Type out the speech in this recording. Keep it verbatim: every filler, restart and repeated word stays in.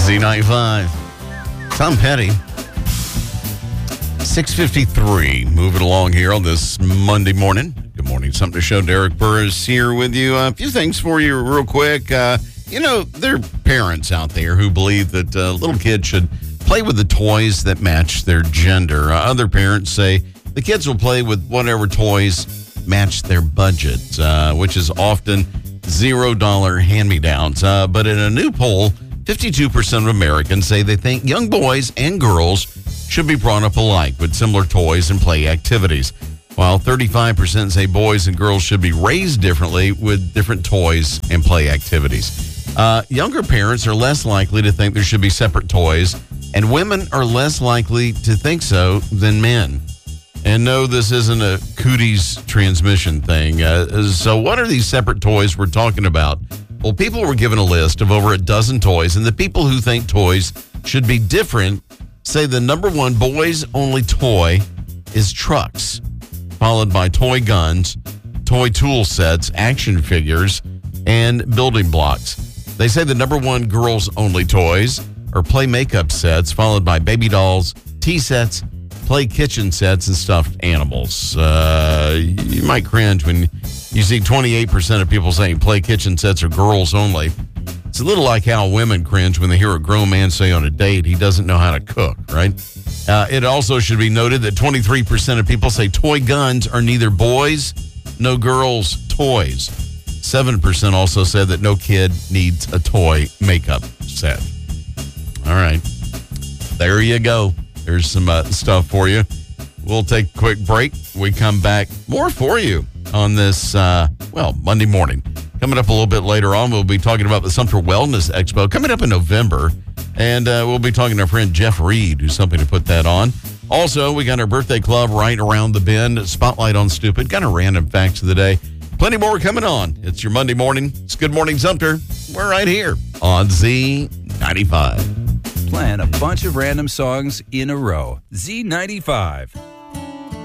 Z ninety-five. Tom Petty. six fifty-three. Moving along here on this Monday morning. Good morning. Something to show. Derek Burris here with you. A few things for you real quick. Uh, you know, there are parents out there who believe that uh, little kids should play with the toys that match their gender. Uh, other parents say the kids will play with whatever toys match their budget, uh, which is often zero dollar hand-me-downs. Uh, but in a new poll, fifty-two percent of Americans say they think young boys and girls should be brought up alike with similar toys and play activities, while thirty-five percent say boys and girls should be raised differently with different toys and play activities. Uh, younger parents are less likely to think there should be separate toys, and women are less likely to think so than men. And no, this isn't a cooties transmission thing. Uh, so what are these separate toys we're talking about? Well, people were given a list of over a dozen toys, and the people who think toys should be different say the number one boys-only toy is trucks, followed by toy guns, toy tool sets, action figures, and building blocks. They say the number one girls-only toys are play makeup sets, followed by baby dolls, tea sets, play kitchen sets, and stuffed animals. Uh, you might cringe when you see twenty-eight percent of people saying play kitchen sets are girls only. It's a little like how women cringe when they hear a grown man say on a date he doesn't know how to cook, right? Uh, it also should be noted that twenty-three percent of people say toy guns are neither boys, no girls' toys. seven percent also said that no kid needs a toy makeup set. All right. There you go. There's some uh, stuff for you. We'll take a quick break. We come back. More for you on this, uh, well, Monday morning. Coming up a little bit later on, we'll be talking about the Sumter Wellness Expo coming up in November. And uh, we'll be talking to our friend Jeff Reed, who's something to put that on. Also, we got our birthday club right around the bend. Spotlight on Stupid. Kind of random facts of the day. Plenty more coming on. It's your Monday morning. It's Good Morning Sumter. We're right here on Z ninety-five. Playing a bunch of random songs in a row. Z ninety-five.